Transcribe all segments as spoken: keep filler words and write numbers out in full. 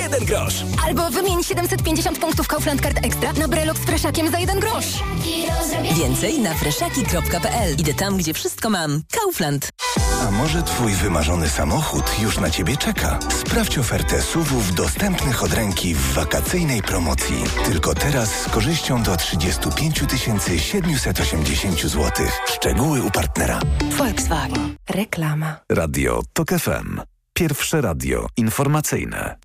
jeden grosz. Albo wymień siedemset pięćdziesiąt punktów Kaufland Card Extra na brelok z freszakiem za jeden grosz. Więcej na freszaki kropka p l. Idę tam, gdzie wszystko mam. Kaufland. A może twój wymarzony samochód już na ciebie czeka? Sprawdź ofertę S U V-ów dostępnych od ręki w wakacyjnej promocji. Tylko teraz z korzyścią do trzydzieści pięć tysięcy siedemset osiemdziesiąt złotych. Szczegóły u partnera. Volkswagen. Reklama. Radio TOK F M. Pierwsze radio informacyjne.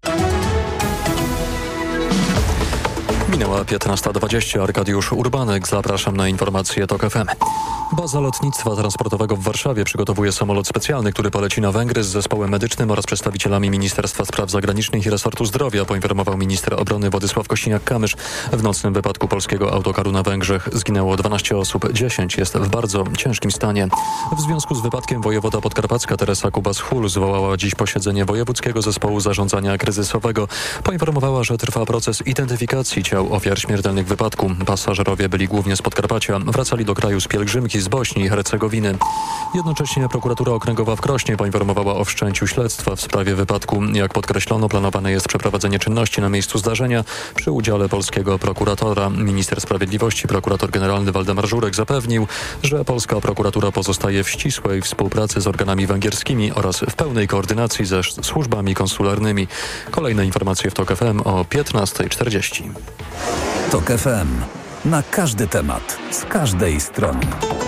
Minęła piętnasta dwadzieścia. Arkadiusz Urbanek. Zapraszam na informacje TOK F M. Baza Lotnictwa Transportowego w Warszawie przygotowuje samolot specjalny, który poleci na Węgry z zespołem medycznym oraz przedstawicielami Ministerstwa Spraw Zagranicznych i Resortu Zdrowia, poinformował minister obrony Władysław Kosiniak-Kamysz. W nocnym wypadku polskiego autokaru na Węgrzech zginęło dwanaście osób, dziesięć jest w bardzo ciężkim stanie. W związku z wypadkiem wojewoda podkarpacka Teresa Kubas-Hul zwołała dziś posiedzenie Wojewódzkiego Zespołu Zarządzania Kryzysowego. Poinformowała, że trwa proces identyfikacji ciał ofiar śmiertelnych wypadku. Pasażerowie byli głównie z Podkarpacia, wracali do kraju z pielgrzymki z Bośni i Hercegowiny. Jednocześnie prokuratura okręgowa w Krośnie poinformowała o wszczęciu śledztwa w sprawie wypadku. Jak podkreślono, planowane jest przeprowadzenie czynności na miejscu zdarzenia przy udziale polskiego prokuratora. Minister Sprawiedliwości, prokurator generalny Waldemar Żurek zapewnił, że polska prokuratura pozostaje w ścisłej współpracy z organami węgierskimi oraz w pełnej koordynacji ze służbami konsularnymi. Kolejne informacje w TOK F M o piętnasta czterdzieści. TOK F M. Na każdy temat, z każdej strony.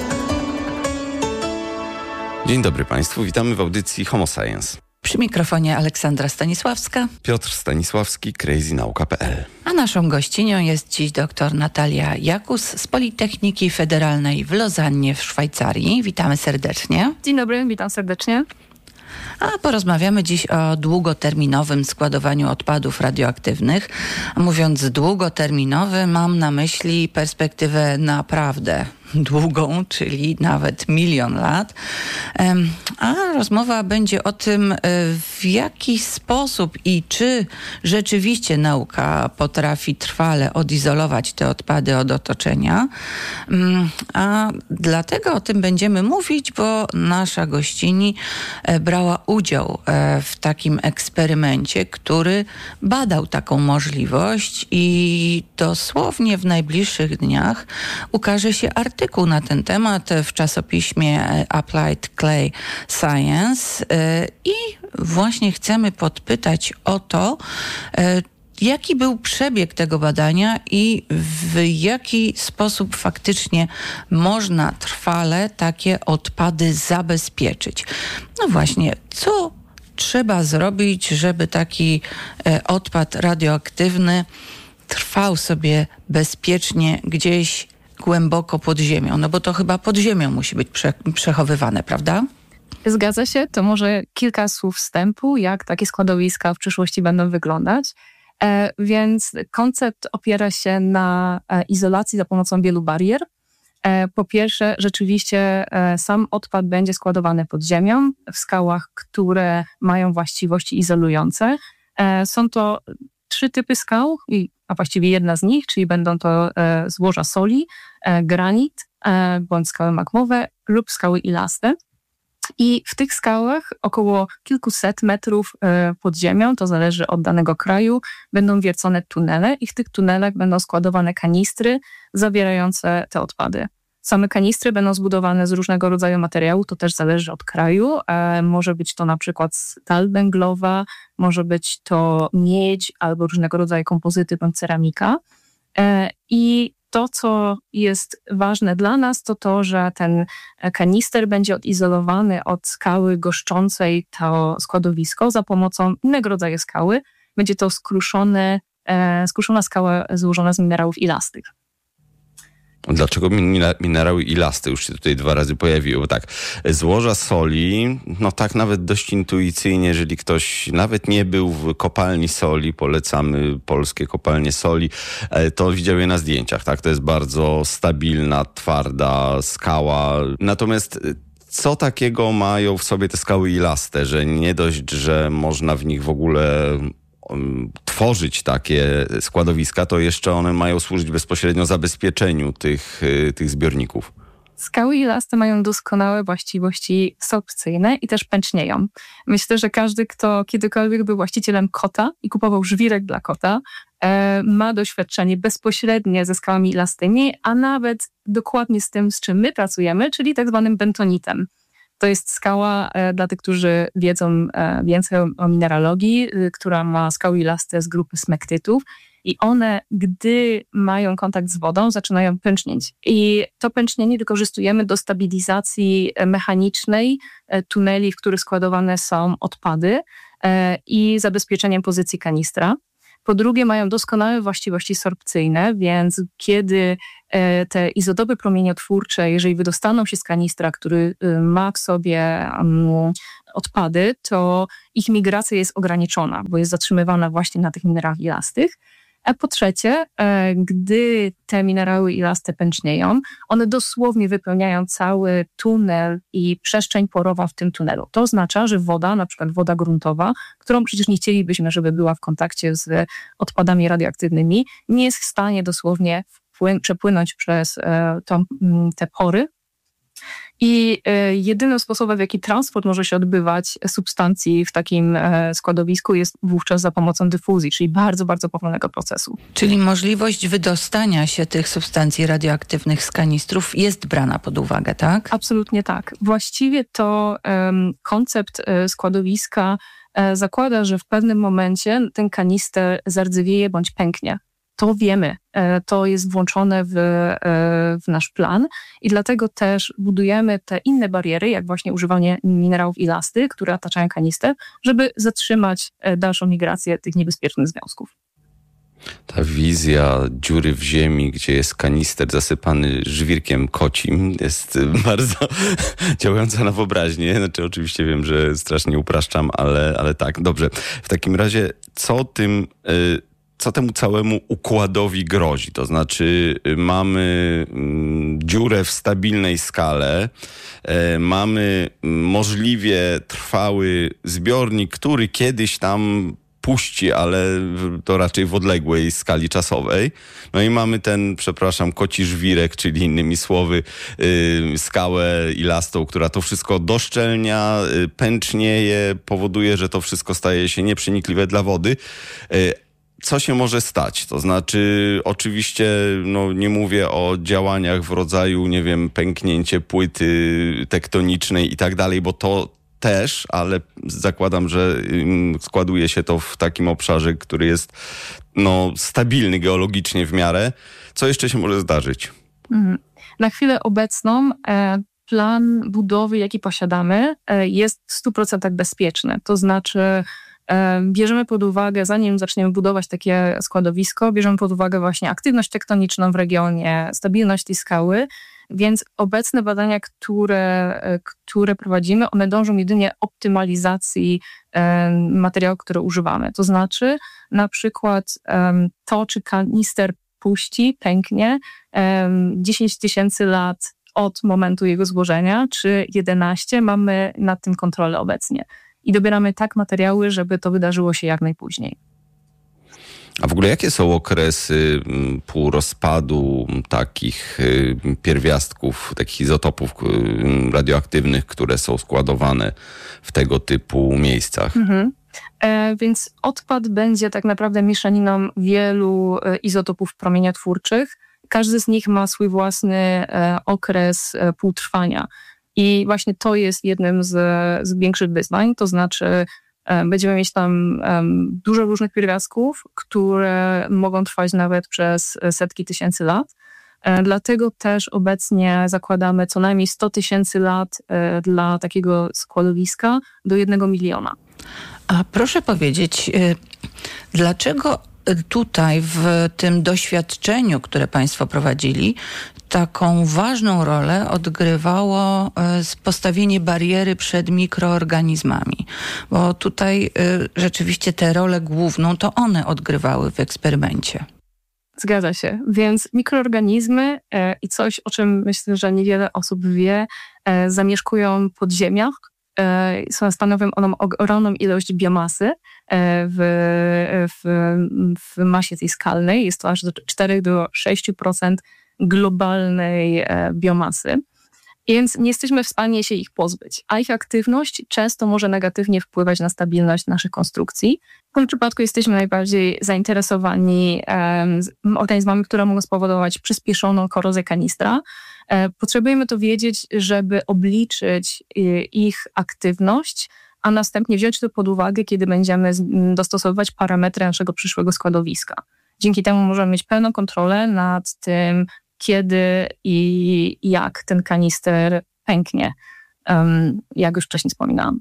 Dzień dobry Państwu, witamy w audycji Homo Science. Przy mikrofonie Aleksandra Stanisławska, Piotr Stanisławski, crazy nauka kropka p l. A naszą gościnią jest dziś dr Natalia Jakus z Politechniki Federalnej w Lozannie w Szwajcarii. Witamy serdecznie. Dzień dobry, witam serdecznie. A porozmawiamy dziś o długoterminowym składowaniu odpadów radioaktywnych. Mówiąc długoterminowy, mam na myśli perspektywę naprawdę długą, czyli nawet milion lat. A rozmowa będzie o tym, w jaki sposób i czy rzeczywiście nauka potrafi trwale odizolować te odpady od otoczenia. A dlatego o tym będziemy mówić, bo nasza gościni brała udział w takim eksperymencie, który badał taką możliwość i dosłownie w najbliższych dniach ukaże się artykuł na ten temat w czasopiśmie Applied Clay Science i właśnie chcemy podpytać o to, jaki był przebieg tego badania i w jaki sposób faktycznie można trwale takie odpady zabezpieczyć. No właśnie, co trzeba zrobić, żeby taki odpad radioaktywny trwał sobie bezpiecznie gdzieś głęboko pod ziemią? No bo to chyba pod ziemią musi być prze- przechowywane, prawda? Zgadza się. To może kilka słów wstępu, jak takie składowiska w przyszłości będą wyglądać. E, więc koncept opiera się na e, izolacji za pomocą wielu barier. E, po pierwsze, rzeczywiście e, sam odpad będzie składowany pod ziemią, w skałach, które mają właściwości izolujące. E, są to trzy typy skał, i, a właściwie jedna z nich, czyli będą to e, złoża soli, e, granit, e, bądź skały magmowe lub skały ilaste. I w tych skałach około kilkuset metrów e, pod ziemią, to zależy od danego kraju, będą wiercone tunele i w tych tunelach będą składowane kanistry zawierające te odpady. Same kanistry będą zbudowane z różnego rodzaju materiału, to też zależy od kraju. E, może być to na przykład stal węglowa, może być to miedź albo różnego rodzaju kompozyty bądź ceramika. E, I to, co jest ważne dla nas, to to, że ten kanister będzie odizolowany od skały goszczącej to składowisko za pomocą innego rodzaju skały. Będzie to skruszone, e, skruszona skała złożona z minerałów ilastych. Dlaczego minerały ilasty już się tutaj dwa razy pojawiły? Bo tak, złoża soli, no tak nawet dość intuicyjnie, jeżeli ktoś nawet nie był w kopalni soli, polecamy polskie kopalnie soli, to widział je na zdjęciach, tak? To jest bardzo stabilna, twarda skała. Natomiast co takiego mają w sobie te skały ilaste, że nie dość, że można w nich w ogóle tworzyć takie składowiska, to jeszcze one mają służyć bezpośrednio zabezpieczeniu tych, tych zbiorników? Skały i lasty mają doskonałe właściwości sorpcyjne i też pęcznieją. Myślę, że każdy, kto kiedykolwiek był właścicielem kota i kupował żwirek dla kota, e, ma doświadczenie bezpośrednie ze skałami i lastymi, a nawet dokładnie z tym, z czym my pracujemy, czyli tak zwanym bentonitem. To jest skała, e, dla tych, którzy wiedzą e, więcej o, o mineralogii, e, która ma skały i lasty z grupy smektytów. I one, gdy mają kontakt z wodą, zaczynają pęcznieć. I to pęcznienie wykorzystujemy do stabilizacji mechanicznej tuneli, w których składowane są odpady i zabezpieczeniem pozycji kanistra. Po drugie, mają doskonałe właściwości sorpcyjne, więc kiedy te izotopy promieniotwórcze, jeżeli wydostaną się z kanistra, który ma w sobie odpady, to ich migracja jest ograniczona, bo jest zatrzymywana właśnie na tych minerałach ilastych. A po trzecie, gdy te minerały ilaste pęcznieją, one dosłownie wypełniają cały tunel i przestrzeń porowa w tym tunelu. To oznacza, że woda, na przykład woda gruntowa, którą przecież nie chcielibyśmy, żeby była w kontakcie z odpadami radioaktywnymi, nie jest w stanie dosłownie wpłyn- przepłynąć przez e, tą, te pory. I e, jedynym sposobem, w jaki transport może się odbywać substancji w takim e, składowisku, jest wówczas za pomocą dyfuzji, czyli bardzo, bardzo powolnego procesu. Czyli możliwość wydostania się tych substancji radioaktywnych z kanistrów jest brana pod uwagę, tak? Absolutnie tak. Właściwie to um, koncept e, składowiska e, zakłada, że w pewnym momencie ten kanister zardzewieje bądź pęknie. To wiemy, to jest włączone w, w nasz plan i dlatego też budujemy te inne bariery, jak właśnie używanie minerałów ilasty, które otaczają kanister, żeby zatrzymać dalszą migrację tych niebezpiecznych związków. Ta wizja dziury w ziemi, gdzie jest kanister zasypany żwirkiem kocim, jest bardzo działająca na wyobraźnię. Znaczy oczywiście wiem, że strasznie upraszczam, ale, ale tak, dobrze. W takim razie co tym... Yy, Co temu całemu układowi grozi? To znaczy mamy dziurę w stabilnej skale, mamy możliwie trwały zbiornik, który kiedyś tam puści, ale to raczej w odległej skali czasowej. No i mamy ten, przepraszam, koci żwirek, czyli innymi słowy skałę ilastą, która to wszystko doszczelnia, pęcznieje, powoduje, że to wszystko staje się nieprzenikliwe dla wody. Co się może stać? To znaczy, oczywiście, no nie mówię o działaniach w rodzaju, nie wiem, pęknięcie płyty tektonicznej i tak dalej, bo to też, ale zakładam, że składuje się to w takim obszarze, który jest no, stabilny geologicznie w miarę. Co jeszcze się może zdarzyć? Mhm. Na chwilę obecną e, plan budowy, jaki posiadamy, e, jest w stu procentach bezpieczny. To znaczy bierzemy pod uwagę, zanim zaczniemy budować takie składowisko, bierzemy pod uwagę właśnie aktywność tektoniczną w regionie, stabilność tej skały, więc obecne badania, które, które prowadzimy, one dążą jedynie optymalizacji materiału, który używamy. To znaczy na przykład to, czy kanister puści, pęknie dziesięć tysięcy lat od momentu jego złożenia, czy jedenaście, mamy nad tym kontrolę obecnie. I dobieramy tak materiały, żeby to wydarzyło się jak najpóźniej. A w ogóle jakie są okresy półrozpadu takich pierwiastków, takich izotopów radioaktywnych, które są składowane w tego typu miejscach? Mhm. E, więc odpad będzie tak naprawdę mieszaniną wielu izotopów promieniotwórczych. Każdy z nich ma swój własny e, okres e, półtrwania. I właśnie to jest jednym z, z większych wyzwań, to znaczy e, będziemy mieć tam e, dużo różnych pierwiastków, które mogą trwać nawet przez setki tysięcy lat. E, dlatego też obecnie zakładamy co najmniej sto tysięcy lat e, dla takiego składowiska do jednego miliona. A proszę powiedzieć, e, dlaczego tutaj w tym doświadczeniu, które Państwo prowadzili, taką ważną rolę odgrywało postawienie bariery przed mikroorganizmami? Bo tutaj rzeczywiście tę rolę główną to one odgrywały w eksperymencie. Zgadza się. Więc mikroorganizmy e, i coś, o czym myślę, że niewiele osób wie, e, zamieszkują pod ziemiach. E, stanowią one ogromną ilość biomasy e, w, w, w masie tej skalnej. Jest to aż do cztery do sześciu procent globalnej e, biomasy. Więc nie jesteśmy w stanie się ich pozbyć, a ich aktywność często może negatywnie wpływać na stabilność naszych konstrukcji. W tym przypadku jesteśmy najbardziej zainteresowani um, organizmami, które mogą spowodować przyspieszoną korozję kanistra. E, potrzebujemy to wiedzieć, żeby obliczyć y, ich aktywność, a następnie wziąć to pod uwagę, kiedy będziemy z, m, dostosowywać parametry naszego przyszłego składowiska. Dzięki temu możemy mieć pełną kontrolę nad tym, kiedy i jak ten kanister pęknie, um, jak już wcześniej wspominałam.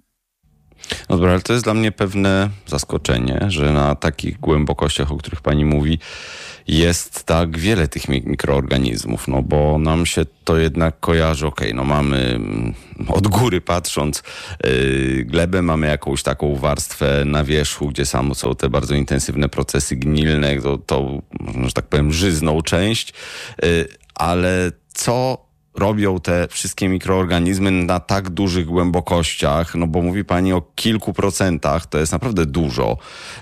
No dobra, ale to jest dla mnie pewne zaskoczenie, że na takich głębokościach, o których pani mówi, jest tak wiele tych mikroorganizmów, no bo nam się to jednak kojarzy, okej, okay, no mamy od góry patrząc yy, glebę, mamy jakąś taką warstwę na wierzchu, gdzie sam są te bardzo intensywne procesy gnilne, to, to że tak powiem, żyzną część, yy, ale co robią te wszystkie mikroorganizmy na tak dużych głębokościach, no bo mówi pani o kilku procentach, to jest naprawdę dużo.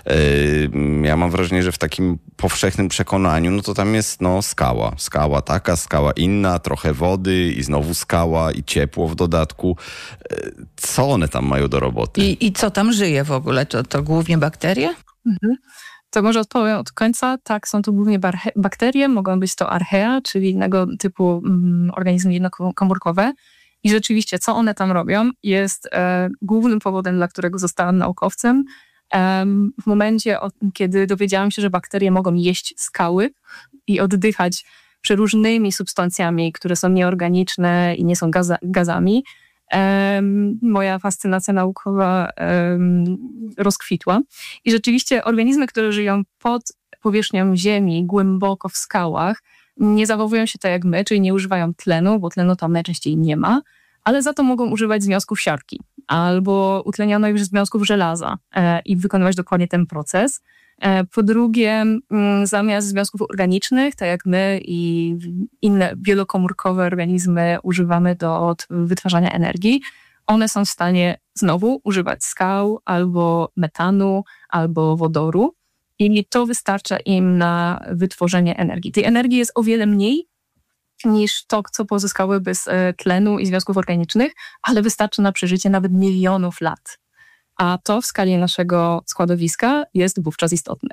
Yy, ja mam wrażenie, że w takim powszechnym przekonaniu, no to tam jest no skała. Skała taka, skała inna, trochę wody i znowu skała i ciepło w dodatku. Yy, co one tam mają do roboty? I, i co tam żyje w ogóle? To, to głównie bakterie? Mhm. To może odpowiem od końca. Tak, są to głównie barhe- bakterie, mogą być to archea, czyli innego typu mm, organizmy jednokomórkowe. I rzeczywiście, co one tam robią, jest e, głównym powodem, dla którego zostałam naukowcem. E, w momencie, od, kiedy dowiedziałam się, że bakterie mogą jeść skały i oddychać przeróżnymi substancjami, które są nieorganiczne i nie są gaza- gazami, Um, moja fascynacja naukowa um, rozkwitła. I rzeczywiście organizmy, które żyją pod powierzchnią Ziemi, głęboko w skałach, nie zachowują się tak jak my, czyli nie używają tlenu, bo tlenu tam najczęściej nie ma, ale za to mogą używać związków siarki albo utlenionych już związków żelaza e, i wykonywać dokładnie ten proces. Po drugie, zamiast związków organicznych, tak jak my i inne wielokomórkowe organizmy używamy do wytwarzania energii, one są w stanie znowu używać skał albo metanu, albo wodoru i to wystarcza im na wytworzenie energii. Tej energii jest o wiele mniej niż to, co pozyskałyby z tlenu i związków organicznych, ale wystarczy na przeżycie nawet milionów lat. A to w skali naszego składowiska jest wówczas istotne.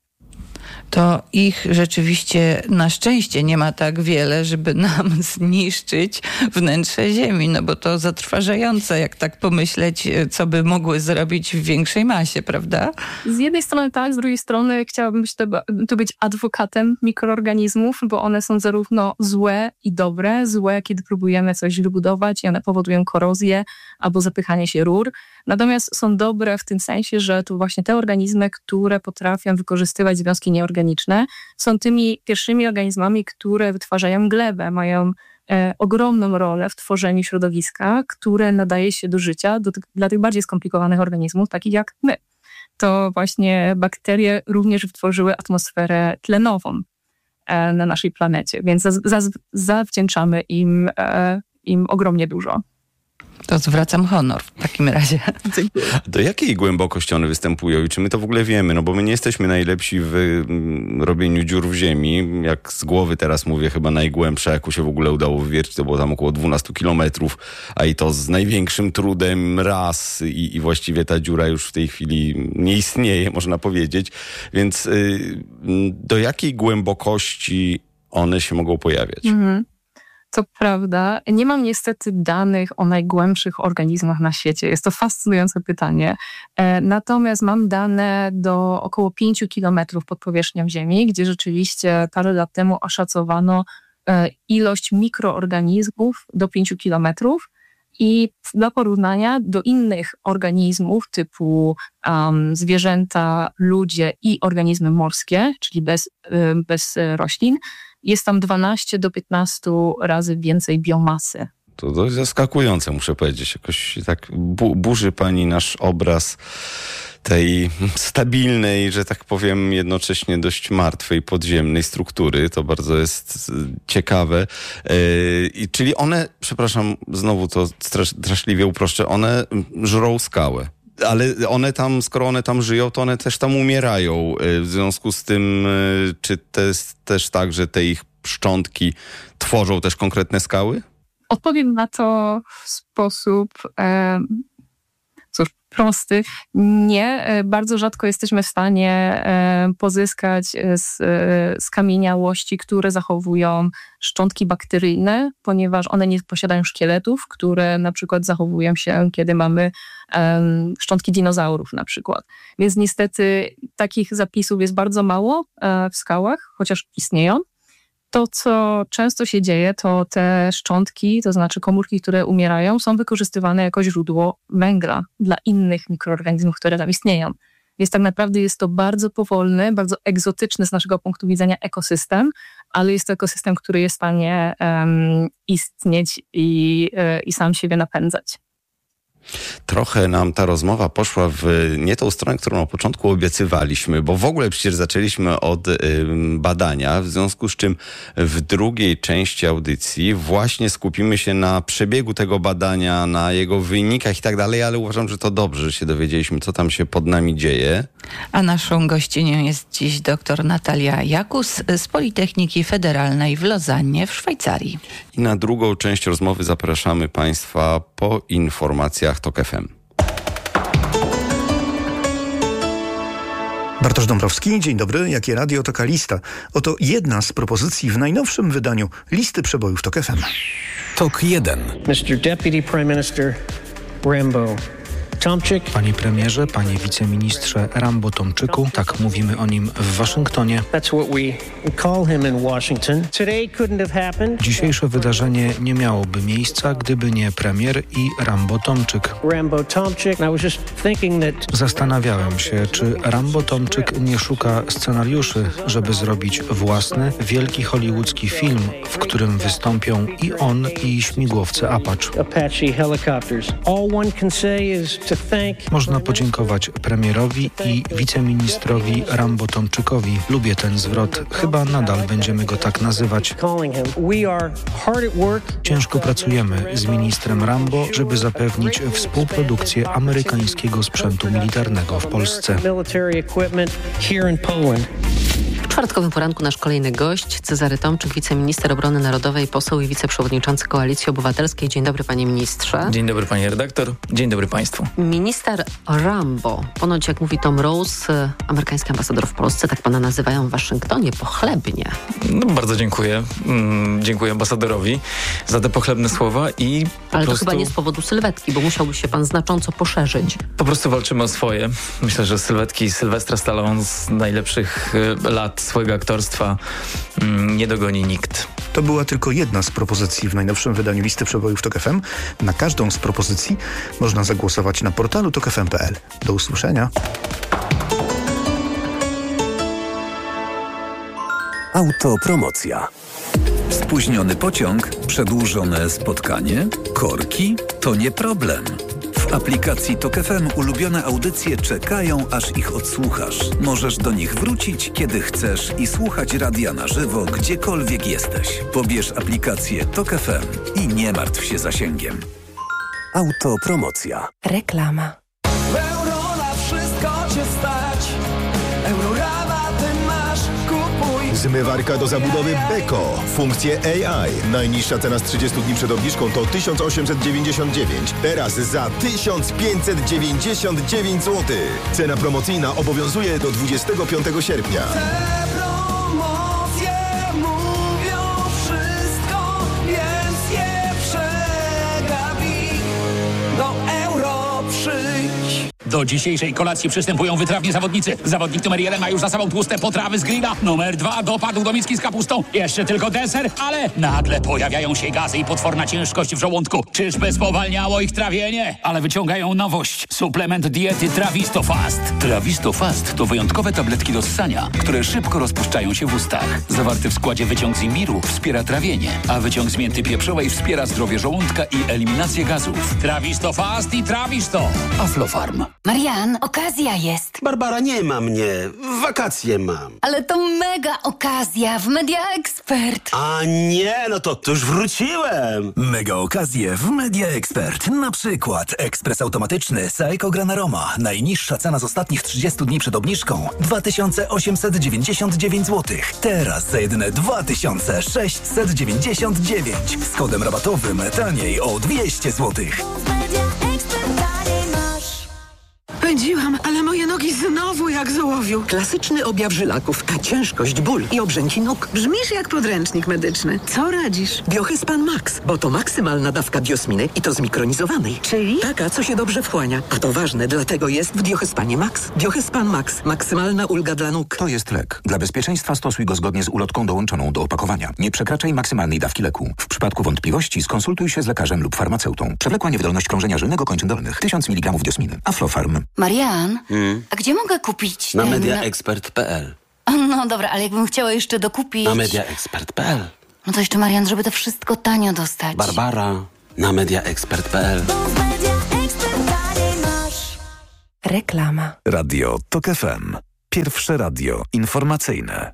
To ich rzeczywiście na szczęście nie ma tak wiele, żeby nam zniszczyć wnętrze Ziemi, no bo to zatrważające, jak tak pomyśleć, co by mogły zrobić w większej masie, prawda? Z jednej strony tak, z drugiej strony chciałabym być tu być adwokatem mikroorganizmów, bo one są zarówno złe i dobre. Złe, kiedy próbujemy coś wybudować i one powodują korozję albo zapychanie się rur. Natomiast są dobre w tym sensie, że to właśnie te organizmy, które potrafią wykorzystywać związki nieorganiczne, są tymi pierwszymi organizmami, które wytwarzają glebę, mają e, ogromną rolę w tworzeniu środowiska, które nadaje się do życia do, dla tych bardziej skomplikowanych organizmów, takich jak my. To właśnie bakterie również wytworzyły atmosferę tlenową e, na naszej planecie, więc za, za, zawdzięczamy im, e, im ogromnie dużo. To zwracam honor w takim razie. Do jakiej głębokości one występują i czy my to w ogóle wiemy? No bo my nie jesteśmy najlepsi w robieniu dziur w ziemi. Jak z głowy teraz mówię, chyba najgłębsza, jaką się w ogóle udało wywiercić, to było tam około dwanaście kilometrów, a i to z największym trudem raz i, i właściwie ta dziura już w tej chwili nie istnieje, można powiedzieć. Więc y, do jakiej głębokości one się mogą pojawiać? Mhm. To prawda. Nie mam niestety danych o najgłębszych organizmach na świecie. Jest to fascynujące pytanie. Natomiast mam dane do około pięciu kilometrów pod powierzchnią Ziemi, gdzie rzeczywiście parę lat temu oszacowano ilość mikroorganizmów do pięciu kilometrów. I dla porównania do innych organizmów typu um, zwierzęta, ludzie i organizmy morskie, czyli bez, bez roślin, jest tam dwanaście do piętnastu razy więcej biomasy. To dość zaskakujące, muszę powiedzieć. Jakoś tak bu- burzy pani nasz obraz tej stabilnej, że tak powiem, jednocześnie dość martwej, podziemnej struktury. To bardzo jest ciekawe. Yy, czyli one, przepraszam, znowu to strasz, straszliwie uproszczę, one żrą skałę. Ale one tam, skoro one tam żyją, to one też tam umierają. W związku z tym, czy to jest też tak, że te ich szczątki tworzą też konkretne skały? Odpowiem na to w sposób e, cóż, prosty. Nie, bardzo rzadko jesteśmy w stanie e, pozyskać z, e, skamieniałości, które zachowują szczątki bakteryjne, ponieważ one nie posiadają szkieletów, które na przykład zachowują się, kiedy mamy e, szczątki dinozaurów na przykład. Więc niestety takich zapisów jest bardzo mało e, w skałach, chociaż istnieją. To, co często się dzieje, to te szczątki, to znaczy komórki, które umierają, są wykorzystywane jako źródło węgla dla innych mikroorganizmów, które tam istnieją. Więc tak naprawdę jest to bardzo powolny, bardzo egzotyczny z naszego punktu widzenia ekosystem, ale jest to ekosystem, który jest w stanie um, istnieć i, y, i sam siebie napędzać. Trochę nam ta rozmowa poszła w nie tą stronę, którą na początku obiecywaliśmy, bo w ogóle przecież zaczęliśmy od y, badania, w związku z czym w drugiej części audycji właśnie skupimy się na przebiegu tego badania, na jego wynikach i tak dalej, ale uważam, że to dobrze, że się dowiedzieliśmy, co tam się pod nami dzieje. A naszą gościnią jest dziś dr Natalia Jakus z Politechniki Federalnej w Lozannie w Szwajcarii. I na drugą część rozmowy zapraszamy Państwa po informacjach TOK F M. Bartosz Dąbrowski, dzień dobry. Jakie radio, taka lista. Oto jedna z propozycji w najnowszym wydaniu listy przebojów TOK F M. TOK jeden. mister Deputy Prime Minister Rambo Tomczyk. Panie premierze, panie wiceministrze Rambo Tomczyku, tak mówimy o nim w Waszyngtonie. Dzisiejsze wydarzenie nie miałoby miejsca, gdyby nie premier i Rambo Tomczyk. Zastanawiałem się, czy Rambo Tomczyk nie szuka scenariuszy, żeby zrobić własny, wielki hollywoodzki film, w którym wystąpią i on, i śmigłowce Apache. Można podziękować premierowi i wiceministrowi Rambo Tomczykowi. Lubię ten zwrot. Chyba nadal będziemy go tak nazywać. Ciężko pracujemy z ministrem Rambo, żeby zapewnić współprodukcję amerykańskiego sprzętu militarnego w Polsce. W czwartkowym poranku nasz kolejny gość, Cezary Tomczyk, wiceminister obrony narodowej, poseł i wiceprzewodniczący Koalicji Obywatelskiej. Dzień dobry, panie ministrze. Dzień dobry, pani redaktor. Dzień dobry państwu. Minister Rambo, ponoć jak mówi Tom Rose, amerykański ambasador w Polsce, tak pana nazywają w Waszyngtonie, pochlebnie. No, bardzo dziękuję. Mm, dziękuję ambasadorowi za te pochlebne słowa i po Ale prostu... to chyba nie z powodu sylwetki, bo musiałby się pan znacząco poszerzyć. Po prostu walczymy o swoje. Myślę, że sylwetki Sylwestra Stallone z najlepszych y, lat swojego aktorstwa mm, nie dogoni nikt. To była tylko jedna z propozycji w najnowszym wydaniu listy przebojów TOK F M. Na każdą z propozycji można zagłosować na portalu tok f m kropka p l. Do usłyszenia. Autopromocja. Spóźniony pociąg, przedłużone spotkanie, korki to nie problem. W aplikacji TOK F M ulubione audycje czekają, aż ich odsłuchasz. Możesz do nich wrócić, kiedy chcesz i słuchać radia na żywo, gdziekolwiek jesteś. Pobierz aplikację TOK F M i nie martw się zasięgiem. Autopromocja. Reklama. Euro na wszystko cię stać. Eurorabaty masz, kupuj. Zmywarka do zabudowy Beko. Funkcje A I. Najniższa cena z trzydziestu dni przed obniżką to tysiąc osiemset dziewięćdziesiąt dziewięć. Teraz za tysiąc pięćset dziewięćdziesiąt dziewięć złotych. Cena promocyjna obowiązuje do dwudziestego piątego sierpnia. Te promocje mówią wszystko, więc je przegapi. Do euro przyjdź. Do dzisiejszej kolacji przystępują wytrawni zawodnicy. Zawodnik numer jeden ma już za sobą tłuste potrawy z grilla. Numer dwa dopadł do miski z kapustą. Jeszcze tylko deser, ale nagle pojawiają się gazy i potworna ciężkość w żołądku. Czyżby spowalniało ich trawienie? Ale wyciągają nowość. Suplement diety Trawisto Fast. Trawisto Fast to wyjątkowe tabletki do ssania, które szybko rozpuszczają się w ustach. Zawarty w składzie wyciąg z imbiru wspiera trawienie, a wyciąg z mięty pieprzowej wspiera zdrowie żołądka i eliminację gazów. Trawisto Fast i Trawisto. Aflofarm. Marian, okazja jest. Barbara, nie ma mnie. Wakacje mam. Ale to mega okazja w Media Expert. A nie, no to, to już wróciłem. Mega okazje w Media Expert. Na przykład ekspres automatyczny Seiko Gran Aroma. Najniższa cena z ostatnich trzydziestu dni przed obniżką dwa tysiące osiemset dziewięćdziesiąt dziewięć złotych. Teraz za jedyne dwa tysiące sześćset dziewięćdziesiąt dziewięć. Z kodem rabatowym taniej o dwieście złotych. Pędziłam, ale moje nogi znowu jak z ołowiu. Klasyczny objaw żylaków, a ciężkość, ból i obrzęki nóg. Brzmisz jak podręcznik medyczny. Co radzisz? Biohyspan Max, bo to maksymalna dawka biosminy i to zmikronizowanej. Czyli? Taka, co się dobrze wchłania. A to ważne, dlatego jest w Biohyspanie Max. Biohyspan Max. Maksymalna ulga dla nóg. To jest lek. Dla bezpieczeństwa stosuj go zgodnie z ulotką dołączoną do opakowania. Nie przekraczaj maksymalnej dawki leku. W przypadku wątpliwości skonsultuj się z lekarzem lub farmaceutą. Przewlekła niewydolność krążenia żylnego kończyn dolnych. tysiąc miligramów diosminy. Aflofarm. Marian, Hmm? a gdzie mogę kupić Na ten... mediaexpert kropka p l. No dobra, ale jakbym chciała jeszcze dokupić... Na mediaexpert kropka p l. No to jeszcze, Marian, żeby to wszystko tanio dostać. Barbara, na mediaexpert kropka p l. Reklama. Radio TOK F M. Pierwsze radio informacyjne.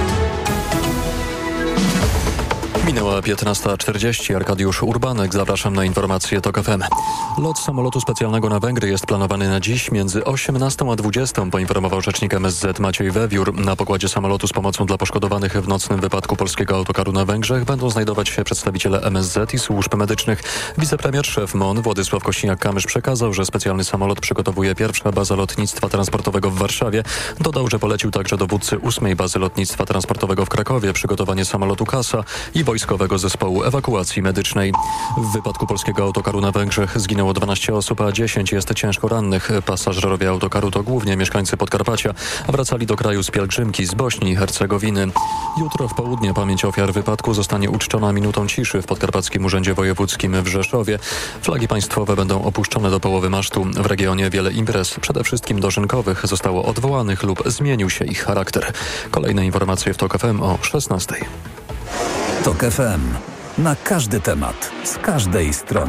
Minęła piętnasta czterdzieści. Arkadiusz Urbanek. Zapraszam na informacje TOK F M. Lot samolotu specjalnego na Węgry jest planowany na dziś między osiemnastą a dwudziestą, poinformował rzecznik M S Z Maciej Wewiór. Na pokładzie samolotu z pomocą dla poszkodowanych w nocnym wypadku polskiego autokaru na Węgrzech będą znajdować się przedstawiciele M S Z i służb medycznych. Wicepremier szef M O N Władysław Kośniak-Kamysz przekazał, że specjalny samolot przygotowuje pierwsza baza lotnictwa transportowego w Warszawie. Dodał, że polecił także dowódcy ósmej bazy lotnictwa transportowego w Krakowie przygotowanie samolotu Kasa i Wojskowego Zespołu Ewakuacji Medycznej. W wypadku polskiego autokaru na Węgrzech zginęło dwanaście osób, a dziesięć jest ciężko rannych. Pasażerowie autokaru to głównie mieszkańcy Podkarpacia, a wracali do kraju z pielgrzymki z Bośni i Hercegowiny. Jutro w południe pamięć ofiar wypadku zostanie uczczona minutą ciszy w Podkarpackim Urzędzie Wojewódzkim w Rzeszowie. Flagi państwowe będą opuszczone do połowy masztu. W regionie wiele imprez, przede wszystkim dożynkowych, zostało odwołanych lub zmienił się ich charakter. Kolejne informacje w TOK F M o szesnastej. TOK F M. Na każdy temat, z każdej strony.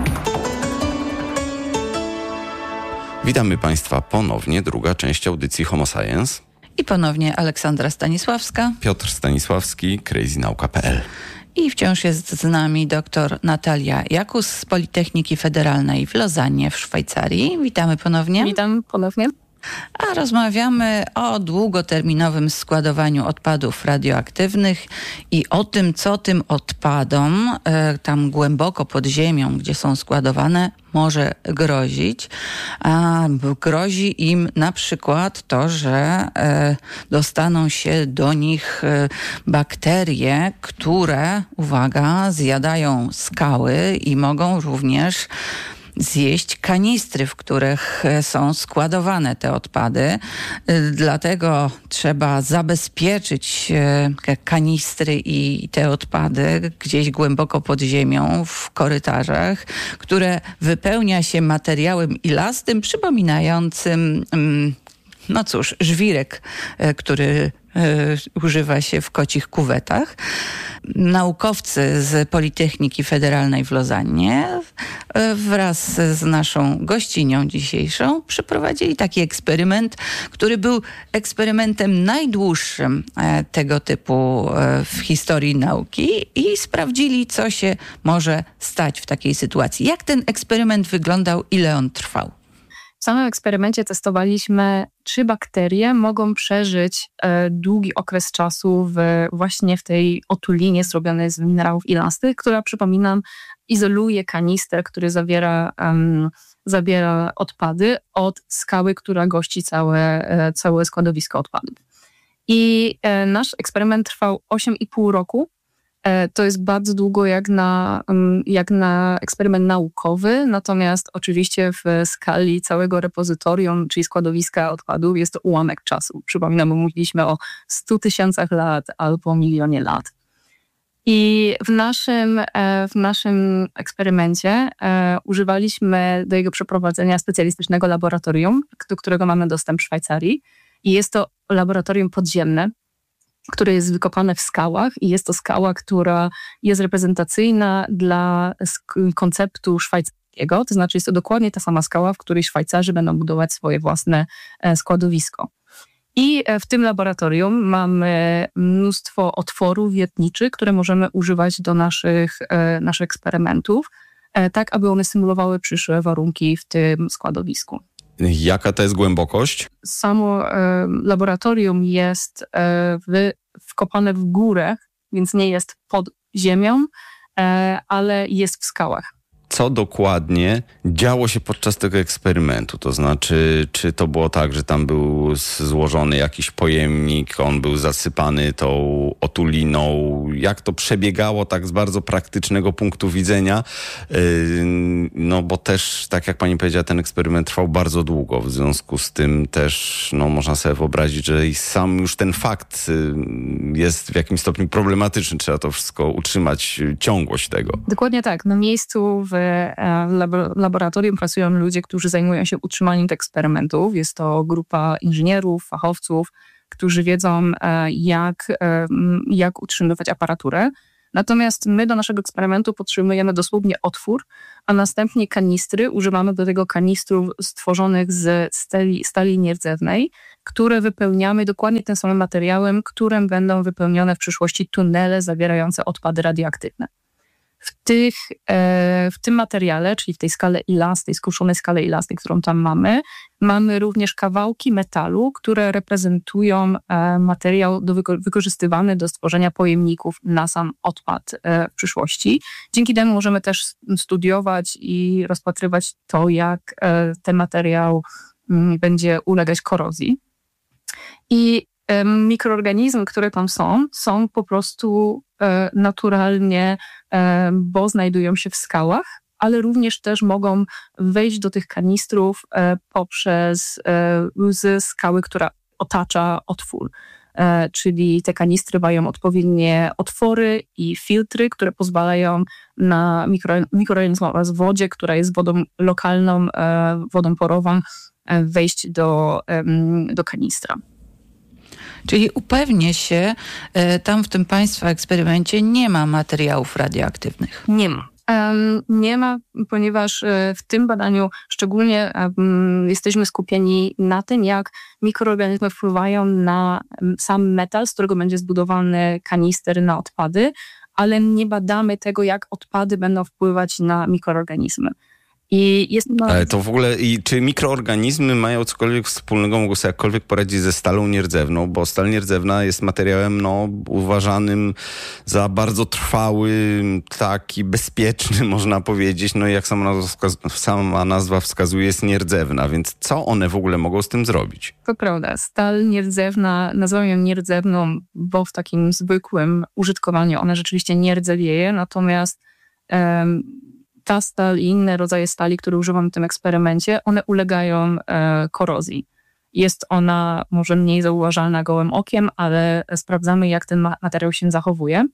Witamy Państwa ponownie. Druga część audycji Homo Science. I ponownie Aleksandra Stanisławska. Piotr Stanisławski, crazy nauka kropka p l. I wciąż jest z nami doktor Natalia Jakus z Politechniki Federalnej w Lozannie w Szwajcarii. Witamy ponownie. Witam ponownie. A rozmawiamy o długoterminowym składowaniu odpadów radioaktywnych i o tym, co tym odpadom e, tam głęboko pod ziemią, gdzie są składowane, może grozić. A grozi im na przykład to, że e, dostaną się do nich e, bakterie, które, uwaga, zjadają skały i mogą również zjeść kanistry, w których są składowane te odpady. Dlatego trzeba zabezpieczyć kanistry i te odpady gdzieś głęboko pod ziemią, w korytarzach, które wypełnia się materiałem ilastym, przypominającym, no cóż, żwirek, który używa się w kocich kuwetach. Naukowcy z Politechniki Federalnej w Lozannie wraz z naszą gościnią dzisiejszą przeprowadzili taki eksperyment, który był eksperymentem najdłuższym tego typu w historii nauki i sprawdzili, co się może stać w takiej sytuacji. Jak ten eksperyment wyglądał, ile on trwał? W samym eksperymencie testowaliśmy, czy bakterie mogą przeżyć e, długi okres czasu w, właśnie w tej otulinie zrobionej z minerałów ilastych, która, przypominam, izoluje kanister, który zawiera, um, zawiera odpady od skały, która gości całe, e, całe składowisko odpadów. I e, nasz eksperyment trwał osiem i pół roku. To jest bardzo długo jak na, jak na eksperyment naukowy, natomiast oczywiście w skali całego repozytorium, czyli składowiska odpadów, jest to ułamek czasu. Przypominam, bo mówiliśmy o stu tysiącach lat albo milionie lat. I w naszym, w naszym eksperymencie używaliśmy do jego przeprowadzenia specjalistycznego laboratorium, do którego mamy dostęp w Szwajcarii. I jest to laboratorium podziemne, które jest wykopane w skałach i jest to skała, która jest reprezentacyjna dla konceptu szwajcarskiego Alpskiego, to znaczy jest to dokładnie ta sama skała, w której Szwajcarzy będą budować swoje własne składowisko. I w tym laboratorium mamy mnóstwo otworów wiertniczych, które możemy używać do naszych, naszych eksperymentów, tak aby one symulowały przyszłe warunki w tym składowisku. Jaka to jest głębokość? Samo e, laboratorium jest e, w, wkopane w górę, więc nie jest pod ziemią, e, ale jest w skałach. Co dokładnie działo się podczas tego eksperymentu? To znaczy, czy to było tak, że tam był złożony jakiś pojemnik, on był zasypany tą otuliną? Jak to przebiegało tak z bardzo praktycznego punktu widzenia? No bo też, tak jak pani powiedziała, ten eksperyment trwał bardzo długo. W związku z tym też no, można sobie wyobrazić, że i sam już ten fakt jest w jakimś stopniu problematyczny. Trzeba to wszystko utrzymać, ciągłość tego. Dokładnie tak. Na miejscu w laboratorium pracują ludzie, którzy zajmują się utrzymaniem tych eksperymentów. Jest to grupa inżynierów, fachowców, którzy wiedzą, jak, jak utrzymywać aparaturę. Natomiast my do naszego eksperymentu potrzebujemy dosłownie otwór, a następnie kanistry. Używamy do tego kanistrów stworzonych z stali, stali nierdzewnej, które wypełniamy dokładnie tym samym materiałem, którym będą wypełnione w przyszłości tunele zawierające odpady radioaktywne. W, tych, w tym materiale, czyli w tej skale ilastej, skruszonej skale ilastej, którą tam mamy, mamy również kawałki metalu, które reprezentują materiał do wyko- wykorzystywany do stworzenia pojemników na sam odpad w przyszłości. Dzięki temu możemy też studiować i rozpatrywać to, jak ten materiał będzie ulegać korozji. I mikroorganizmy, które tam są, są po prostu e, naturalnie, e, bo znajdują się w skałach, ale również też mogą wejść do tych kanistrów e, poprzez e, ze skały, która otacza otwór. E, czyli te kanistry mają odpowiednie otwory i filtry, które pozwalają na mikro, mikroorganizmom oraz wodzie, która jest wodą lokalną, e, wodą porową, e, wejść do, e, do kanistra. Czyli upewnię się, tam w tym państwa eksperymencie nie ma materiałów radioaktywnych. Nie ma. Um, nie ma, ponieważ w tym badaniu szczególnie um, jesteśmy skupieni na tym, jak mikroorganizmy wpływają na sam metal, z którego będzie zbudowany kanister na odpady, ale nie badamy tego, jak odpady będą wpływać na mikroorganizmy. I jest no... Ale to w ogóle, i czy mikroorganizmy mają cokolwiek wspólnego, mogą sobie jakkolwiek poradzić ze stalą nierdzewną, bo stal nierdzewna jest materiałem no, uważanym za bardzo trwały, taki bezpieczny, można powiedzieć, no i jak sama nazwa, wskaz- sama nazwa wskazuje, jest nierdzewna, więc co one w ogóle mogą z tym zrobić? To prawda, stal nierdzewna, nazywam ją nierdzewną, bo w takim zwykłym użytkowaniu ona rzeczywiście nie rdzewieje, natomiast um, ta stal i inne rodzaje stali, które używam w tym eksperymencie, one ulegają e, korozji. Jest ona może mniej zauważalna gołym okiem, ale sprawdzamy, jak ten ma- materiał się zachowuje.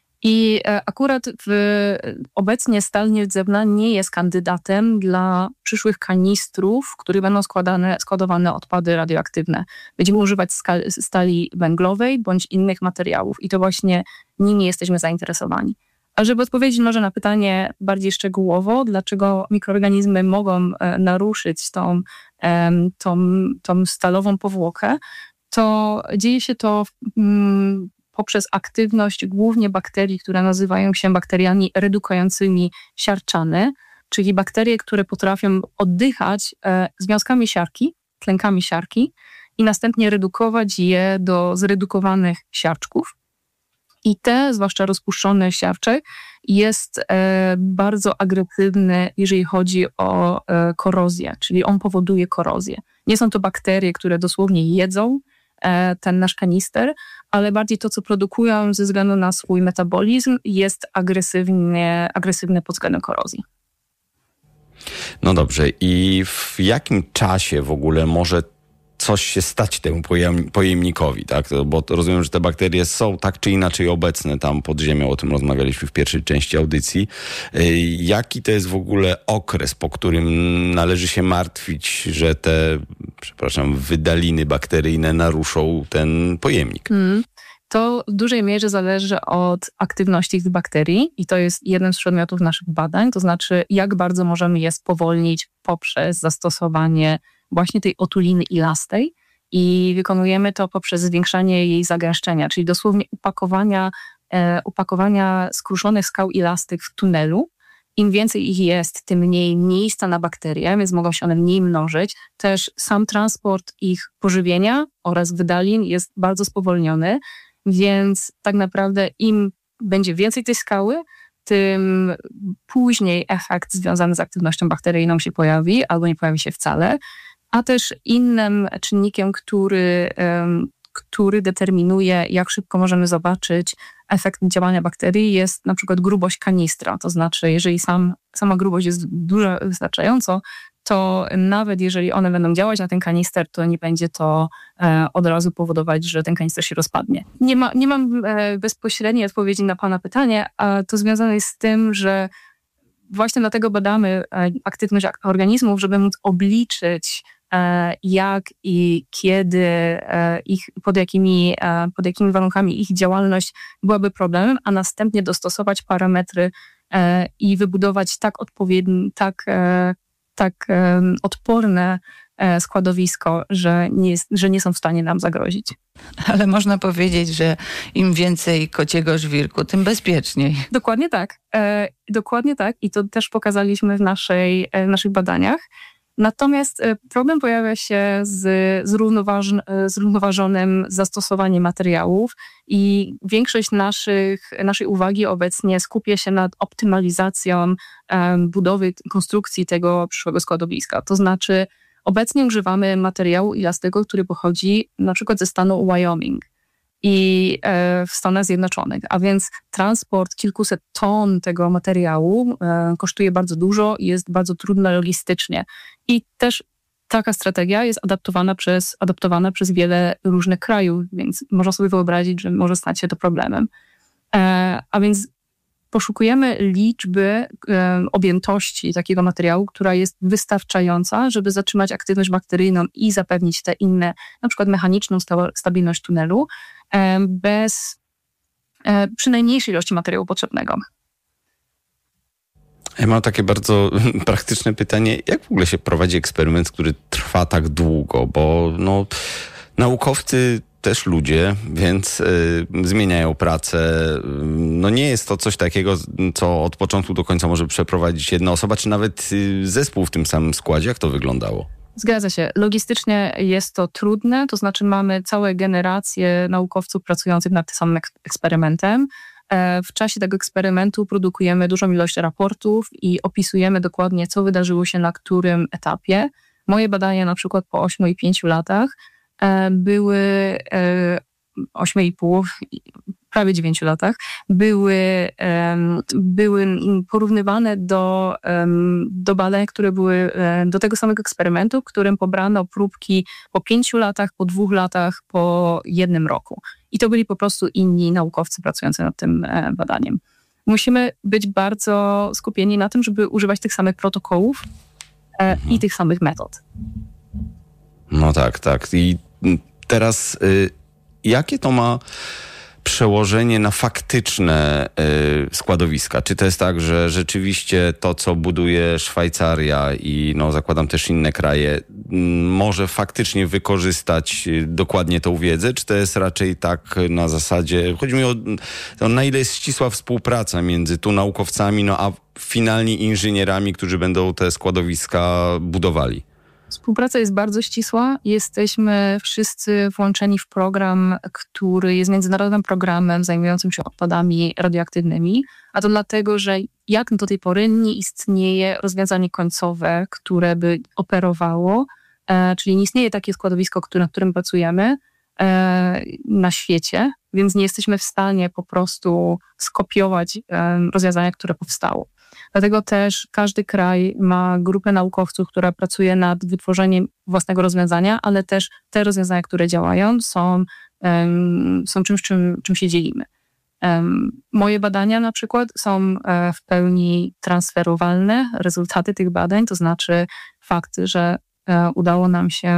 I e, akurat w, obecnie stal nierdzewna nie jest kandydatem dla przyszłych kanistrów, w których będą składane, składowane odpady radioaktywne. Będziemy używać skal- stali węglowej bądź innych materiałów i to właśnie nimi jesteśmy zainteresowani. A żeby odpowiedzieć może na pytanie bardziej szczegółowo, dlaczego mikroorganizmy mogą e, naruszyć tą, e, tą, tą stalową powłokę, to dzieje się to mm, poprzez aktywność głównie bakterii, które nazywają się bakteriami redukującymi siarczane, czyli bakterie, które potrafią oddychać e, związkami siarki, tlenkami siarki i następnie redukować je do zredukowanych siarczków. I te, zwłaszcza rozpuszczone siarcze, jest e, bardzo agresywny, jeżeli chodzi o e, korozję, czyli on powoduje korozję. Nie są to bakterie, które dosłownie jedzą e, ten nasz kanister, ale bardziej to, co produkują ze względu na swój metabolizm, jest agresywnie, agresywne pod względem korozji. No dobrze, i w jakim czasie w ogóle może coś się stać temu pojem, pojemnikowi, tak? Bo to rozumiem, że te bakterie są tak czy inaczej obecne tam pod ziemią, o tym rozmawialiśmy w pierwszej części audycji. Jaki to jest w ogóle okres, po którym należy się martwić, że te, przepraszam, wydaliny bakteryjne naruszą ten pojemnik? Hmm. to w dużej mierze zależy od aktywności tych bakterii i to jest jeden z przedmiotów naszych badań, to znaczy jak bardzo możemy je spowolnić poprzez zastosowanie właśnie tej otuliny ilastej i wykonujemy to poprzez zwiększanie jej zagęszczenia, czyli dosłownie upakowania, e, upakowania skruszonych skał ilastych w tunelu. Im więcej ich jest, tym mniej miejsca na bakterie, więc mogą się one mniej mnożyć. Też sam transport ich pożywienia oraz wydalin jest bardzo spowolniony, więc tak naprawdę im będzie więcej tej skały, tym później efekt związany z aktywnością bakteryjną się pojawi albo nie pojawi się wcale. A też innym czynnikiem, który, um, który determinuje, jak szybko możemy zobaczyć efekt działania bakterii, jest na przykład grubość kanistra. To znaczy, jeżeli sam, sama grubość jest duża wystarczająco, to nawet jeżeli one będą działać na ten kanister, to nie będzie to e, od razu powodować, że ten kanister się rozpadnie. Nie, ma, nie mam e, bezpośredniej odpowiedzi na pana pytanie, a to związane jest z tym, że właśnie dlatego badamy e, aktywność organizmów, żeby móc obliczyć, e, jak i kiedy e, ich, pod jakimi, e, pod jakimi warunkami ich działalność byłaby problemem, a następnie dostosować parametry e, i wybudować tak odpowiedni, tak e, tak um, odporne e, składowisko, że nie, jest, że nie są w stanie nam zagrozić. Ale można powiedzieć, że im więcej kociego żwirku, tym bezpieczniej. Dokładnie tak. E, dokładnie tak i to też pokazaliśmy w, naszej, e, w naszych badaniach. Natomiast e, problem pojawia się z zrównoważ- zrównoważonym zastosowaniem materiałów i większość naszych, naszej uwagi obecnie skupia się nad optymalizacją e, budowy, konstrukcji tego przyszłego składowiska. To znaczy obecnie używamy materiału ilastego, który pochodzi na przykład ze stanu Wyoming i e, w Stanach Zjednoczonych, a więc transport kilkuset ton tego materiału e, kosztuje bardzo dużo i jest bardzo trudna logistycznie. I też taka strategia jest adaptowana przez, adaptowana przez wiele różnych krajów, więc można sobie wyobrazić, że może stać się to problemem. E, a więc poszukujemy liczby e, objętości takiego materiału, która jest wystarczająca, żeby zatrzymać aktywność bakteryjną i zapewnić te inne, na przykład mechaniczną sta- stabilność tunelu, e, bez e, przy najmniejszej ilości materiału potrzebnego. Ja mam takie bardzo praktyczne pytanie. Jak w ogóle się prowadzi eksperyment, który trwa tak długo? Bo no, naukowcy też ludzie, więc y, zmieniają pracę. No nie jest to coś takiego, co od początku do końca może przeprowadzić jedna osoba, czy nawet y, zespół w tym samym składzie. Jak to wyglądało? Zgadza się. Logistycznie jest to trudne, to znaczy mamy całe generacje naukowców pracujących nad tym samym ek- eksperymentem. W czasie tego eksperymentu produkujemy dużą ilość raportów i opisujemy dokładnie, co wydarzyło się na którym etapie. Moje badania na przykład po ośmiu i pięciu latach były, ośmiu i pół, prawie dziewięciu latach, były, były porównywane do, do badań, które były do tego samego eksperymentu, w którym pobrano próbki po pięciu latach, po dwóch latach, po jednym roku. I to byli po prostu inni naukowcy pracujący nad tym badaniem. Musimy być bardzo skupieni na tym, żeby używać tych samych protokołów mhm. i tych samych metod. No tak, tak. I teraz y, jakie to ma przełożenie na faktyczne y, składowiska? Czy to jest tak, że rzeczywiście to, co buduje Szwajcaria i no, zakładam też inne kraje, m, może faktycznie wykorzystać y, dokładnie tą wiedzę? Czy to jest raczej tak na zasadzie, chodzi mi o, o na ile jest ścisła współpraca między tu naukowcami, no a finalnie inżynierami, którzy będą te składowiska budowali? Współpraca jest bardzo ścisła. Jesteśmy wszyscy włączeni w program, który jest międzynarodowym programem zajmującym się odpadami radioaktywnymi, a to dlatego, że jak do tej pory nie istnieje rozwiązanie końcowe, które by operowało, e, czyli nie istnieje takie składowisko, który, nad którym pracujemy e, na świecie, więc nie jesteśmy w stanie po prostu skopiować e, rozwiązania, które powstało. Dlatego też każdy kraj ma grupę naukowców, która pracuje nad wytworzeniem własnego rozwiązania, ale też te rozwiązania, które działają, są, um, są czymś, czym, czym się dzielimy. Um, moje badania na przykład są e, w pełni transferowalne. Rezultaty tych badań, to znaczy fakt, że e, udało nam się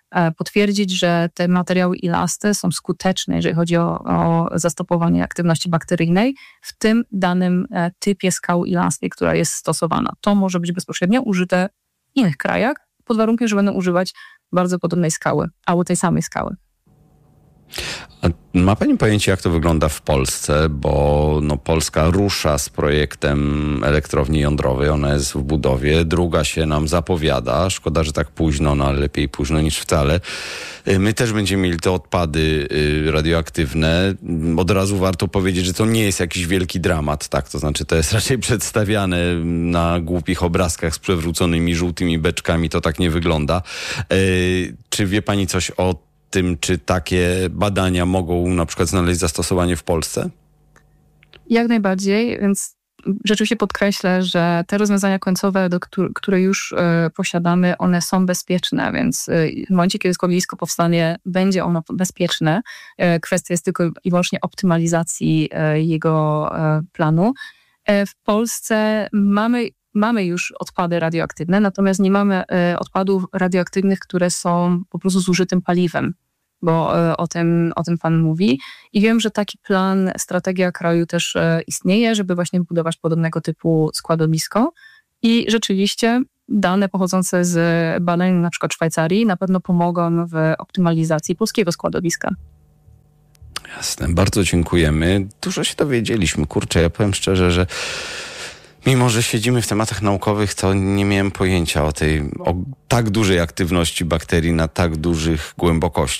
potwierdzić, że te materiały ilaste są skuteczne, jeżeli chodzi o, o zastopowanie aktywności bakteryjnej w tym danym typie skały ilastej, która jest stosowana. To może być bezpośrednio użyte w innych krajach, pod warunkiem, że będą używać bardzo podobnej skały, albo tej samej skały. A ma pani pojęcie, jak to wygląda w Polsce? Bo no, Polska rusza z projektem elektrowni jądrowej, ona jest w budowie, druga się nam zapowiada, szkoda, że tak późno, no ale lepiej późno niż wcale. My też będziemy mieli te odpady radioaktywne. Od razu warto powiedzieć, że to nie jest jakiś wielki dramat, tak? To znaczy, to jest raczej przedstawiane na głupich obrazkach z przewróconymi żółtymi beczkami, to tak nie wygląda. Czy wie pani coś o tym, czy takie badania mogą na przykład znaleźć zastosowanie w Polsce? Jak najbardziej, więc rzeczywiście podkreślę, że te rozwiązania końcowe, do których, które już y, posiadamy, one są bezpieczne, więc y, w momencie, kiedy składowisko powstanie, będzie ono bezpieczne. Y, kwestia jest tylko i wyłącznie optymalizacji y, jego y, planu. Y, w Polsce mamy Mamy już odpady radioaktywne, natomiast nie mamy y, odpadów radioaktywnych, które są po prostu zużytym paliwem, bo y, o tym, o tym pan mówi. I wiem, że taki plan, strategia kraju też y, istnieje, żeby właśnie budować podobnego typu składowisko. I rzeczywiście dane pochodzące z badań na przykład Szwajcarii na pewno pomogą w optymalizacji polskiego składowiska. Jasne, bardzo dziękujemy. Dużo się dowiedzieliśmy. Kurczę, ja powiem szczerze, że mimo że siedzimy w tematach naukowych, to nie miałem pojęcia o tej o tak dużej aktywności bakterii na tak dużych głębokościach.